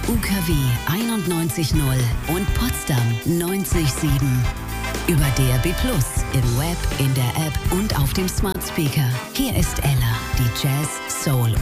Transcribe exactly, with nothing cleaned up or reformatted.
U K W einundneunzig null und Potsdam neunzig sieben. Über D A B Plus, im Web, in der App und auf dem Smart Speaker. Hier ist Ella, die Jazz, Soul